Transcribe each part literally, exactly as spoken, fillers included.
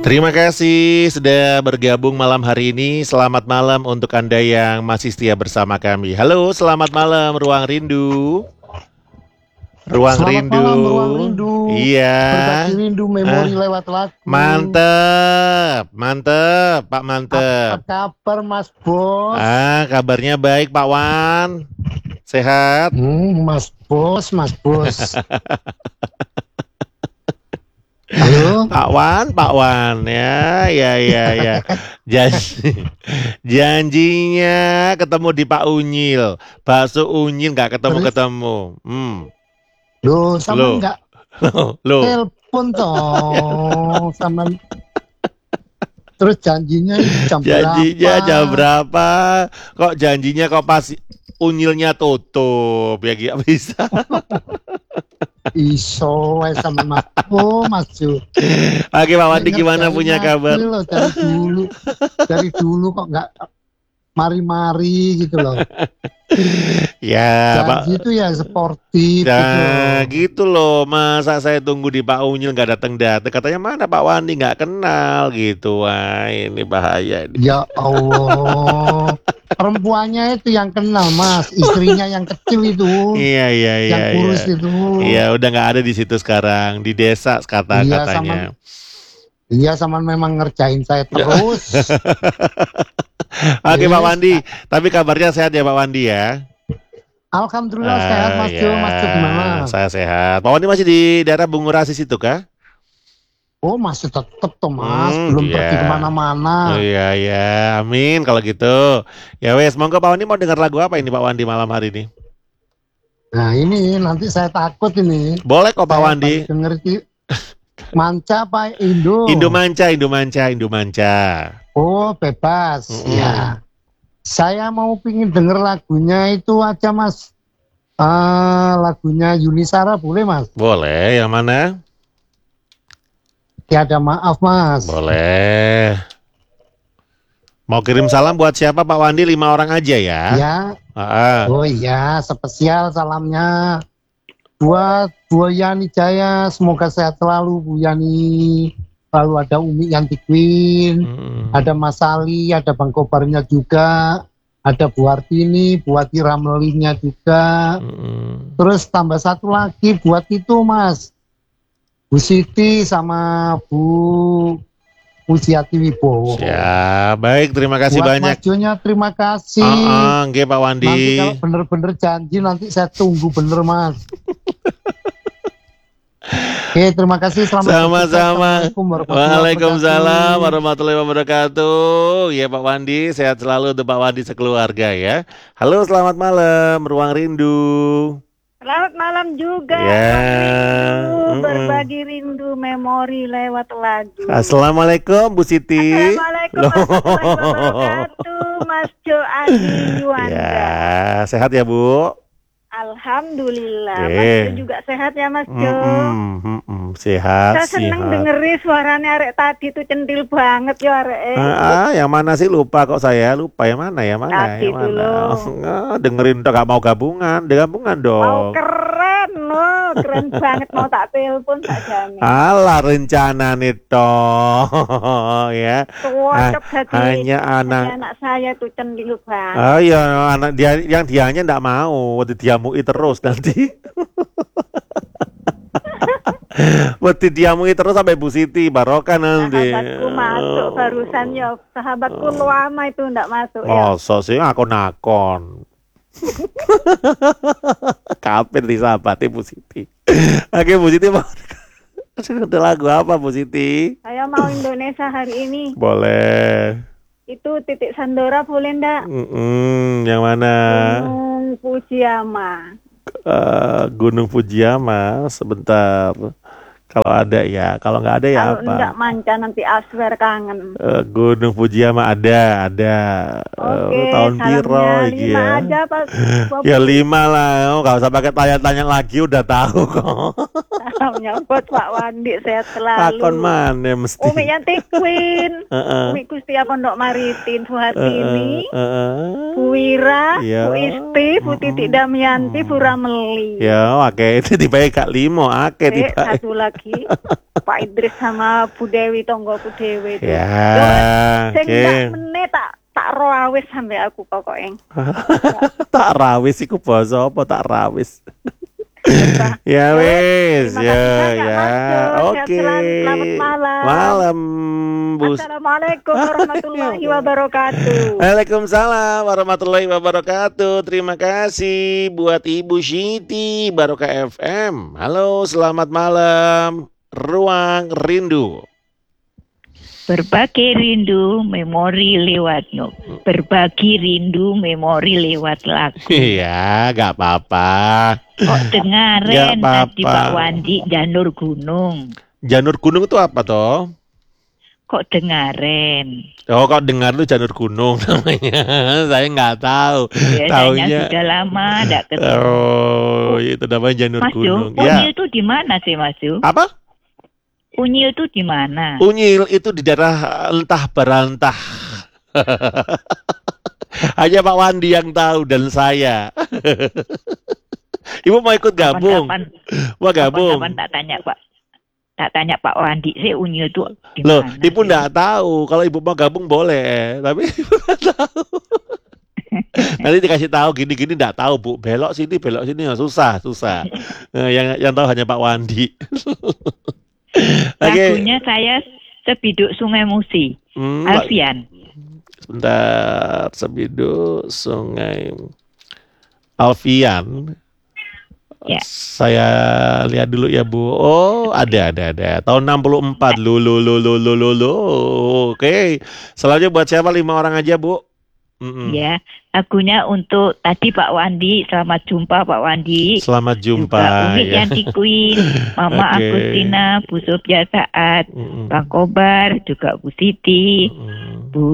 Terima kasih sudah bergabung malam hari ini. Selamat malam untuk Anda yang masih setia bersama kami. Halo, selamat malam Ruang Rindu. Ruang Selamat Rindu. malam Ruang Rindu. Iya. Berbagi rindu memori Ah, lewat lagu. mantep, mantep, Pak Apa Mantep. kabar Mas Bos? Ah, kabarnya baik Pak Wan. Sehat? Hmm, Mas Bos, Mas Bos. Halo? Pak Wan, Pak Wan, ya, ya, ya, ya. Janji, janjinya ketemu di Pak Unyil, bakso Unyil nggak Terus, ketemu-ketemu. Hmm, loh, sama lo, nggak lo, telepon toh, sama terus janjinya jam janjinya berapa? jam berapa? Kok janjinya kok pas Unyilnya tutup, ya nggak bisa. Iso wae sama Mas. Oh, Mas Jo. Oke, Pak Wandi Nek gimana ngerjain punya aku kabar? loh dari dulu. Dari dulu kok nggak mari-mari gitu loh. Ya, Pak. Janji itu ya sportif gitu Nah, loh. gitu loh. Masa saya tunggu di Pak Unyil nggak datang-datang. Katanya mana Pak Wandi nggak kenal gitu. Wah, ini bahaya ini. Ya Allah, perempuannya itu yang kenal Mas, istrinya yang kecil itu, Iya, iya, iya, yang iya. kurus itu. Iya, udah nggak ada di situ sekarang. Di desa kata Iya sama, katanya. iya sama memang ngerjain saya terus. Oke, Pak Yes. Wandi. Tapi kabarnya sehat ya Pak Wandi ya. Alhamdulillah sehat Ah, Mas Jo, Mas Jo ya, gimana? saya sehat. Pak Wandi masih di daerah Bungurasi situ kah? Oh masih tetep tuh Mas, Hmm, belum iya. pergi Oh kemana-mana. iya, ya, amin kalau gitu. Ya wes, monggo Pak Wandi mau dengar lagu apa ini Pak Wandi malam hari ini? Nah ini nanti saya takut ini, Boleh kok Pak saya Wandi. baru denger itu Manca apa Indo? Indo Manca, Indo Manca, Indo Manca. Oh bebas, Mm-mm. ya. Saya mau pingin denger lagunya itu aja Mas. Ah, lagunya Yuni Shara boleh Mas? Boleh, yang mana? Tiada maaf Mas. Boleh. Mau kirim salam buat siapa Pak Wandi? Lima orang aja ya. Ya, Ah, oh iya, spesial salamnya buat Bu Yani Jaya. Semoga sehat selalu Bu Yani. Lalu ada Umi Yanti Queen, mm. ada Mas Ali, ada Bang Kobarnya juga, ada Bu Artini, Bu Ati Ramelinya juga. Mm. Terus tambah satu lagi buat itu Mas, Bu Siti sama Bu Pujiati Wibowo. Ya, baik, terima kasih Buat banyak. Mas Jonya terima kasih. Ah, ah, nggih, Pak Wandi. Nanti kalau bener-bener janji nanti saya tunggu bener Mas. Oke, terima kasih. Selamat berbuka. Sama-sama. Assalamualaikum warahmatullahi Waalaikumsalam wabarakatuh. warahmatullahi wabarakatuh. Ya Pak Wandi, sehat selalu untuk Pak Wandi sekeluarga ya. Halo, selamat malam, Ruang Rindu. Selamat malam juga. Ya. Rindu, Mm-mm. berbagi rindu memori lewat lagu. Assalamualaikum Bu Siti. Assalamualaikum warahmatullahi wabarakatuh, Mas Jo Adi Yuanda. Ya, sehat ya Bu. Alhamdulillah. Oke. Mas Jo juga sehat ya Mas Jo. Mm-mm, mm-mm, sehat, Saya seneng sehat. dengerin suaranya arek tadi tuh centil banget ya arek. Ah, yang mana sih lupa kok saya lupa yang mana ya mana Tadi yang tuh mana. loh. Ah, dengerin udah gak mau gabungan, gabungan Mau dong. keren loh, keren banget mau tak telepon tak jamin. Alah rencana nih toh ya. Cocok jadi Hanya anak. jadi anak saya tuh centil banget. Oh iya, anak dia yang dianya ndak mau, waktu diamui terus nanti. Waktu diamui terus sampai Bu Siti barokah nanti. Sahabatku masuk barusan ya, sahabatku lama itu ndak masuk ya. Masa sih akon-akon. Kapir di sahabat Bu Siti. Oke Bu Siti mau ada lagu apa Bu Siti? Saya mau Indonesia hari ini. Boleh. Itu titik Sandora boleh ndak? Mm-mm, yang mana? Gunung Fujiyama. Eh, Gunung Fujiyama sebentar. Kalau ada ya, kalau nggak ada ya Kalau apa? ndak Manca nanti Aswer kangen. Eh, Gunung Fujiyama ada, ada. Eh, Oke, tahun piro salamnya iki lima ya? aja Pak. Ya lima lah, oh, nggak usah pakai tanya-tanya lagi, udah tahu kok. Salamnya buat Pak Wandi sehat selalu. Takon mana mesti. Umi Yanti Queen. Heeh. Umi Kustia Pondok Maritim, Bu Hartini. Heeh, heeh. Bu Wira, Iya. Bu Isti, Bu Titik Damianti, Bu Rameli. Ya, oke itu dibaik Kak Limo, oke Eh, tiba. satu lagi. Pak Idris sama Bu Dewi tonggoku Dewi itu. Ya, Sing oke. tak meneh tak tak rawis sampe aku pokoknya. Tak rawis iku basa apa tak rawis? Ya wis, Terima ya kasih banyak, ya. Mas Jo. Sehat Oke. selalu. Selamat malam. Malam, Bu. Assalamualaikum warahmatullahi wabarakatuh. Waalaikumsalam warahmatullahi wabarakatuh. Terima kasih buat Ibu Siti Barokah F M. Halo, selamat malam. Ruang Rindu. Berbagi rindu memori lewat no. Berbagi rindu memori lewat lagu. Iya, gak apa-apa. Kok Nggak dengaren tadi apa-apa. Pak Wandi Janur Gunung. Janur gunung itu apa toh? Kok dengaren? Oh, kok dengar lu janur gunung namanya. Saya nggak tahu. Biasanya Taunya. sudah lama tidak ketemu. Oh, itu namanya janur Mas Jo, gunung. Unyil Ya. itu di mana sih Mas Jo? Apa? Unyil itu di mana? Unyil itu di daerah entah berantah. Hanya Pak Wandi yang tahu dan saya. Ibu mau ikut gabung? Kapan-kapan Mau gabung? kapan-kapan tak tanya Pak. Tak tanya Pak Wandi sih Unyil itu di Loh, mana? ibu sih? nggak tahu. Kalau ibu mau gabung boleh, tapi ibu nggak tahu. Nanti dikasih tahu gini-gini nggak tahu Bu. Belok sini, belok sini, susah, susah. Eh, yang yang tahu hanya Pak Wandi. Oke. Lagunya saya Sebiduk Sungai Musi. Hmm, la- Alfian. sebentar, Sebiduk Sungai Alfian. Ya. Saya lihat dulu ya Bu. Oh, ada ada ada. Tahun enam puluh empat. Lu lu lu lu lu lu lu. Oke. Selanjutnya buat siapa? Lima orang aja Bu. Mm-mm. Ya, lagunya untuk tadi Pak Wandi. Selamat jumpa Pak Wandi. Selamat jumpa Juga Umi ya. Yanti Queen, Mama Oke. Agustina, Bu Sofia Saat, Mm-mm. Bang Kobar, juga Bu Siti, Mm-mm. Bu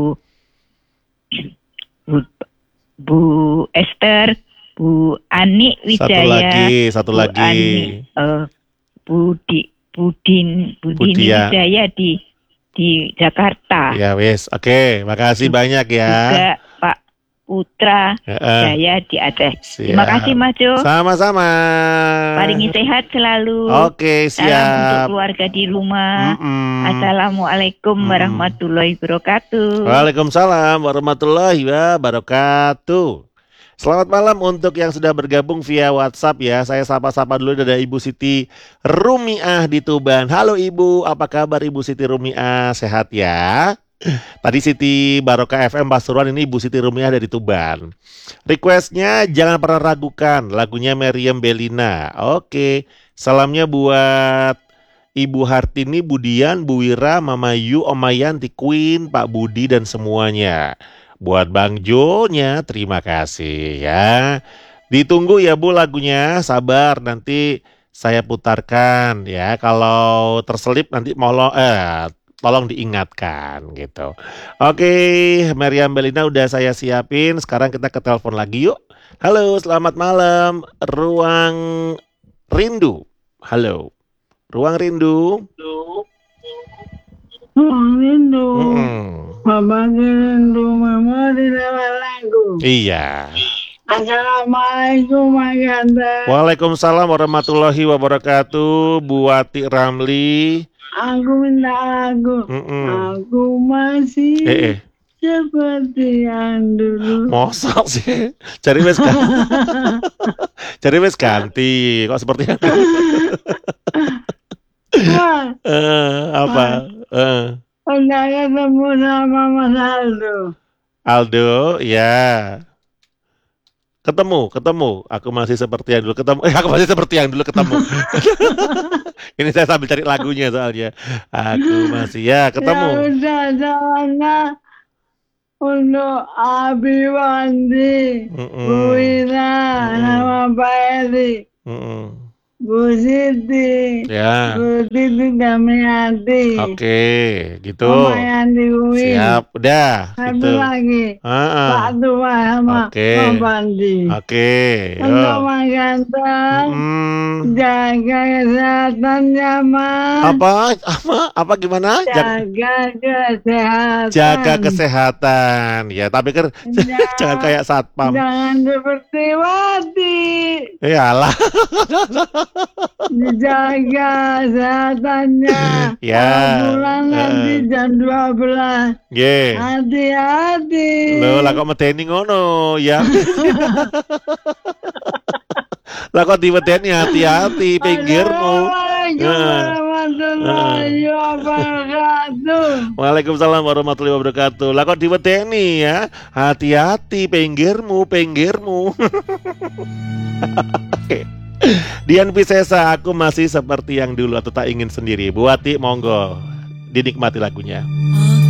Bu, Bu Esther, Bu Ani Satu Wijaya, lagi, satu Bu lagi. Ani, eh, Bu Di, Budin, Budini Budia. Wijaya di di Jakarta. Ya wes. Oke, makasih banyak ya. Juga Pak Putra Heeh. Jaya di Aceh. Siap. Terima kasih Mas Jo. Sama-sama. Paringi sehat selalu. Oke, Salam untuk siap. keluarga di rumah. Mm-mm. Assalamualaikum Mm. warahmatullahi wabarakatuh. Waalaikumsalam warahmatullahi wabarakatuh. Selamat malam untuk yang sudah bergabung via WhatsApp ya. Saya sapa-sapa dulu ada Ibu Siti Rumiah di Tuban. Halo Ibu, apa kabar Ibu Siti Rumiah? Sehat ya? Tadi Siti Barokah F M Pasuruan, ini Ibu Siti Rumiah dari Tuban. Requestnya jangan pernah ragukan, lagunya Meriam Bellina. Oke, salamnya buat Ibu Hartini, Budian, Bu Wira, Mama Yu, Omayanti, Queen, Pak Budi dan semuanya. Buat Bang Jo-nya, terima kasih ya. Ditunggu ya Bu lagunya, sabar nanti saya putarkan ya. Kalau terselip nanti molo eh tolong diingatkan gitu. Oke, Meriam Bellina udah saya siapin. Sekarang kita ke telepon lagi yuk. Halo, selamat malam. Ruang Rindu. Halo. Ruang Rindu. Ruang Rindu, Mm-mm. Mama rindu, Mama di lewat lagu. Iya. Assalamualaikum, Mas Ganda. Waalaikumsalam warahmatullahi wabarakatuh. Bu Wati Ramli. Aku minta lagu. Mm-mm. Aku masih Eh, eh. seperti yang dulu. Mosok sih. Cari wes kan. Cari wes ganti. Kok seperti yang Wah, eh apa? Eh. udah ketemu sama Mas Aldo. Aldo, ya. Ketemu, ketemu. Aku masih seperti yang dulu ketemu. Eh, aku masih seperti yang dulu ketemu. Ini saya sambil cari lagunya soalnya. Aku masih ya Ya ketemu. udah, jalannya untuk Abi Wandi, Mm-mm. Bu Ira, Mm-mm. nama Pak Eri, Mm-mm. Bu Siti, Ya. Bu Titi Damiati, Oke, gitu. Mama Yanti Uwi, Siap, udah. satu Gitu. lagi, Ah, Pak Tua sama Oke. Pak Bandi. Oke. Untuk Yo. Mas Ganteng, Mm. jaga kesehatannya Mas, Apa? Apa? Apa gimana? Jag- jaga kesehatan. Jaga kesehatan. Ya, tapi kan Jangan- jangan kayak satpam. Jangan seperti Wati. Iyalah. Dijaga kesehatannya. Ya. Kalau pulang nanti eh, jam dua belas. Nggih. Hati-hati. Lho, lah kok medeni ngono ya. Lah kok diwedeni hati-hati pinggirmu. Assalamualaikum Heeh. warahmatullahi wabarakatuh. Waalaikumsalam warahmatullahi wabarakatuh. Lah kok diwedeni ya? Hati-hati pinggirmu, pinggirmu. Oke. Dian Piscesa, aku masih seperti yang dulu atau tak ingin sendiri. Bu Wati, monggo dinikmati lagunya.